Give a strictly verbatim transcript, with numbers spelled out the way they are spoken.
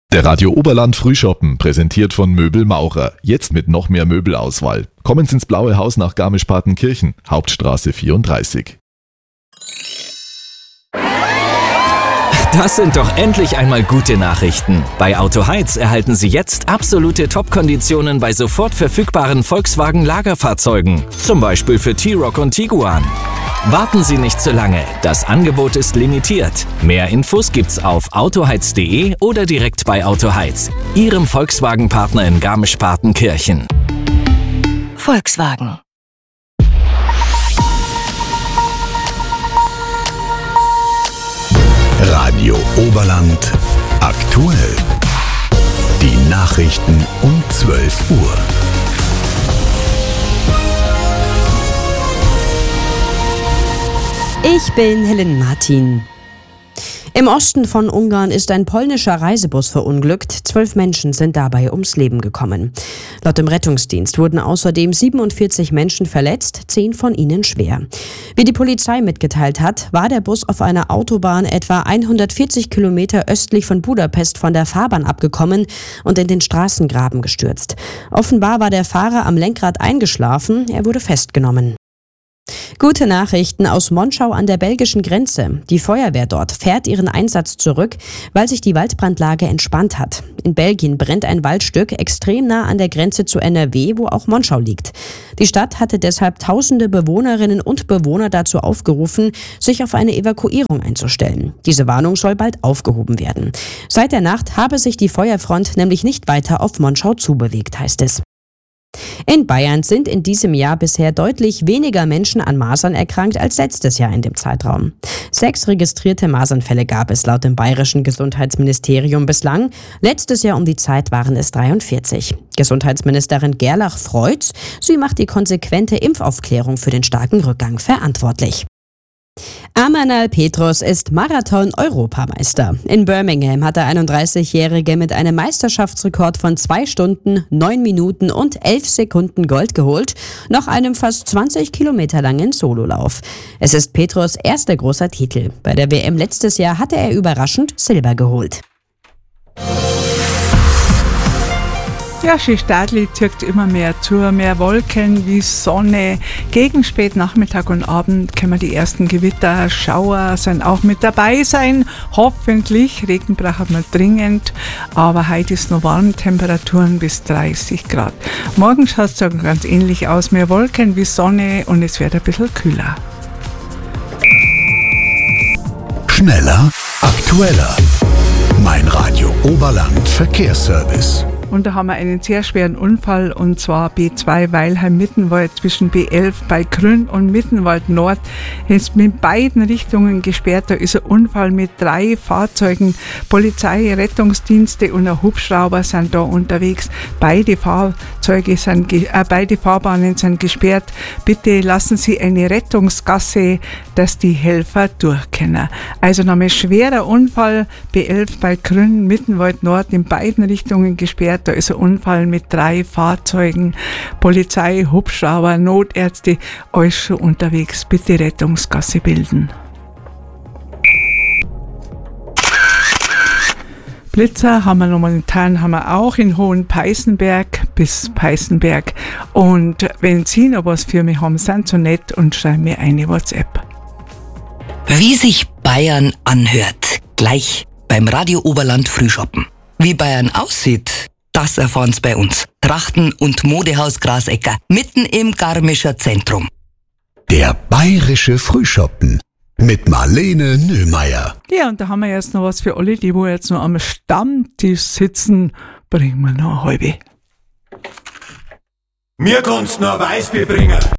Der Radio Oberland Frühschoppen, präsentiert von Möbel Maurer. Jetzt mit noch mehr Möbelauswahl. Kommen Sie ins Blaue Haus nach Garmisch-Partenkirchen, Hauptstraße vierunddreißig. Das sind doch endlich einmal gute Nachrichten. Bei Auto Heiz erhalten Sie jetzt absolute Top-Konditionen bei sofort verfügbaren Volkswagen-Lagerfahrzeugen. Zum Beispiel für T-Roc und Tiguan. Warten Sie nicht zu lange. Das Angebot ist limitiert. Mehr Infos gibt's auf autoheiz punkt de oder direkt bei Auto Heiz, Ihrem Volkswagen-Partner in Garmisch-Partenkirchen. Volkswagen. Radio Oberland aktuell. Die Nachrichten um zwölf Uhr. Ich bin Helen Martin. Im Osten von Ungarn ist ein polnischer Reisebus verunglückt. Zwölf Menschen sind dabei ums Leben gekommen. Laut dem Rettungsdienst wurden außerdem siebenundvierzig Menschen verletzt, zehn von ihnen schwer. Wie die Polizei mitgeteilt hat, war der Bus auf einer Autobahn etwa hundertvierzig Kilometer östlich von Budapest von der Fahrbahn abgekommen und in den Straßengraben gestürzt. Offenbar war der Fahrer am Lenkrad eingeschlafen, er wurde festgenommen. Gute Nachrichten aus Monschau an der belgischen Grenze. Die Feuerwehr dort fährt ihren Einsatz zurück, weil sich die Waldbrandlage entspannt hat. In Belgien brennt ein Waldstück extrem nah an der Grenze zu N R W, wo auch Monschau liegt. Die Stadt hatte deshalb tausende Bewohnerinnen und Bewohner dazu aufgerufen, sich auf eine Evakuierung einzustellen. Diese Warnung soll bald aufgehoben werden. Seit der Nacht habe sich die Feuerfront nämlich nicht weiter auf Monschau zubewegt, heißt es. In Bayern sind in diesem Jahr bisher deutlich weniger Menschen an Masern erkrankt als letztes Jahr in dem Zeitraum. Sechs registrierte Masernfälle gab es laut dem bayerischen Gesundheitsministerium bislang. Letztes Jahr um die Zeit waren es dreiundvierzig. Gesundheitsministerin Gerlach freut's. Sie macht die konsequente Impfaufklärung für den starken Rückgang verantwortlich. Amanal Petros ist Marathon-Europameister. In Birmingham hat der einunddreißigjährige mit einem Meisterschaftsrekord von zwei Stunden, neun Minuten und elf Sekunden Gold geholt, nach einem fast zwanzig Kilometer langen Sololauf. Es ist Petros erster großer Titel. Bei der W M letztes Jahr hatte er überraschend Silber geholt. Ja, Schichtadli zirkt immer mehr zu, mehr Wolken wie Sonne. Gegen Spätnachmittag und Abend können die ersten Gewitter, Schauer sollen auch mit dabei sein. Hoffentlich, Regen braucht man dringend, aber heute ist noch warm, Temperaturen bis dreißig Grad. Morgen schaut es dann ganz ähnlich aus, mehr Wolken wie Sonne und es wird ein bisschen kühler. Schneller, aktueller. Mein Radio Oberland Verkehrsservice. Und da haben wir einen sehr schweren Unfall, und zwar B zwei Weilheim-Mittenwald zwischen B elf bei Grün und Mittenwald Nord. Ist mit beiden Richtungen gesperrt. Da ist ein Unfall mit drei Fahrzeugen. Polizei, Rettungsdienste und ein Hubschrauber sind da unterwegs. Beide Fahrzeuge sind, äh, beide Fahrbahnen sind gesperrt. Bitte lassen Sie eine Rettungsgasse, dass die Helfer durch können. Also nochmal schwerer Unfall, B elf bei Grün, Mittenwald Nord, in beiden Richtungen gesperrt. Da ist ein Unfall mit drei Fahrzeugen. Polizei, Hubschrauber, Notärzte, alles schon unterwegs. Bitte Rettungsgasse bilden. Blitzer haben wir noch momentan haben wir auch in Hohenpeißenberg bis Peißenberg. Und wenn Sie noch was für mich haben, sind so nett und schreiben mir eine WhatsApp. Wie sich Bayern anhört, gleich beim Radio Oberland Frühschoppen. Wie Bayern aussieht, das erfahren Sie bei uns. Trachten- und Modehaus Grasecker, mitten im Garmischer Zentrum. Der bayerische Frühschoppen mit Marlene Nöhmeier. Ja, und da haben wir jetzt noch was für alle, die wo jetzt noch am Stammtisch sitzen. Bringen wir noch eine halbe. Mir kannst noch ein Weißbier bringen.